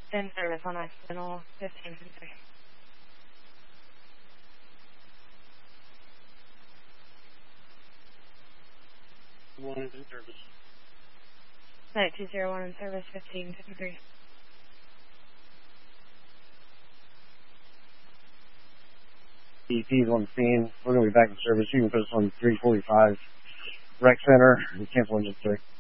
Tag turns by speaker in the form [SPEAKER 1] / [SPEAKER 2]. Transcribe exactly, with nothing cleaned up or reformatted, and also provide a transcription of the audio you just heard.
[SPEAKER 1] in service on Occidental fifteen fifty-three.
[SPEAKER 2] One is in service.
[SPEAKER 1] Night two zero one in service, fifteen fifty-three.
[SPEAKER 2] E T's on the scene. We're going to be back in service. You can put us on three forty-five Rec Center and cancel engine three.